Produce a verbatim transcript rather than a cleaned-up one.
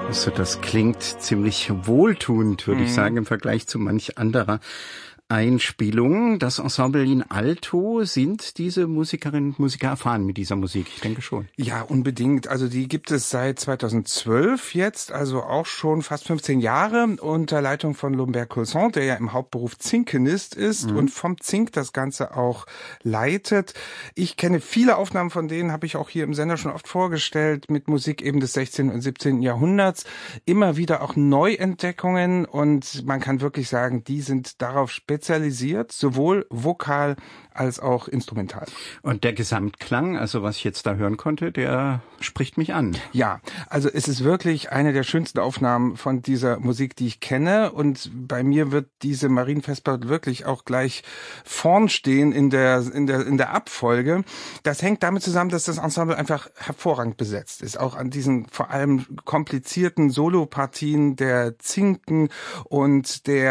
Also das klingt ziemlich wohltuend, würde Mhm. ich sagen, im Vergleich zu manch anderer Einspielung. Das Ensemble in Alto, sind diese Musikerinnen und Musiker erfahren mit dieser Musik? Ich denke schon. Ja, unbedingt. Also die gibt es seit zweitausendzwölf jetzt, also auch schon fast fünfzehn Jahre unter Leitung von Lambert Colson, der ja im Hauptberuf Zinkenist ist Mhm. und vom Zink das Ganze auch leitet. Ich kenne viele Aufnahmen von denen, habe ich auch hier im Sender schon oft vorgestellt, mit Musik eben des sechzehnten und siebzehnten Jahrhunderts. Immer wieder auch Neuentdeckungen und man kann wirklich sagen, die sind darauf spezialisiert, sowohl vokal als auch instrumental. Und der Gesamtklang, also was ich jetzt da hören konnte, der spricht mich an. Ja, also es ist wirklich eine der schönsten Aufnahmen von dieser Musik, die ich kenne. Und bei mir wird diese Marienvesper wirklich auch gleich vorn stehen in der, in der, in der Abfolge. Das hängt damit zusammen, dass das Ensemble einfach hervorragend besetzt ist. Auch an diesen vor allem komplizierten Solopartien der Zinken und der